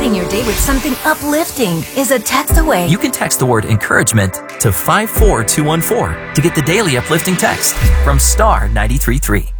Starting your day with something uplifting is a text away. You can text the word encouragement to 54214 to get the daily uplifting text from Star 93.3.